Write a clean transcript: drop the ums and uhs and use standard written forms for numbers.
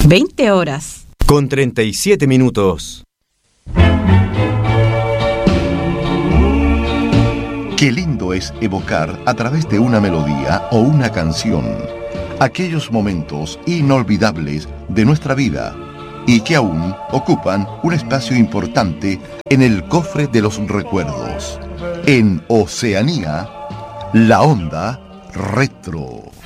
20 horas. Con 37 minutos. Qué lindo es evocar a través de una melodía o una canción aquellos momentos inolvidables de nuestra vida y que aún ocupan un espacio importante en el cofre de los recuerdos. En Oceanía, la onda retro.